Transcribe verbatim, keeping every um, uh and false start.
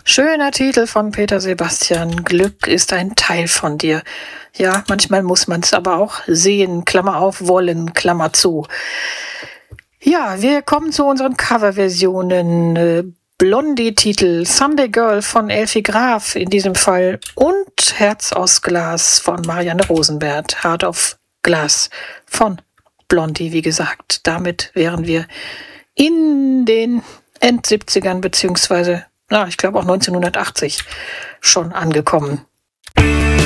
Schöner Titel von Peter Sebastian. Glück ist ein Teil von dir. Ja, manchmal muss man es aber auch sehen. Klammer auf, wollen, Klammer zu. Ja, wir kommen zu unseren Coverversionen. Äh, Blondie-Titel, Sunday Girl von Elfie Graf in diesem Fall und Herz aus Glas von Marianne Rosenberg. Heart of Glass von Blondie, wie gesagt. Damit wären wir in den End-siebzigern beziehungsweise, na, ich glaube auch neunzehnhundertachtzig schon angekommen.